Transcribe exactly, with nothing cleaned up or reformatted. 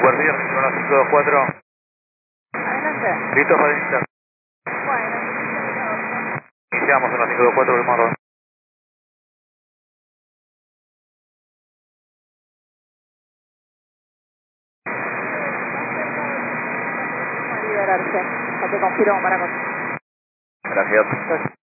Buen día, uno cinco dos cuatro. Adelante. Listo para iniciar. Bueno, Iniciamos uno cinco dos cuatro del Morro. vamos a liberarse. Ya te confirmo para con... Gracias.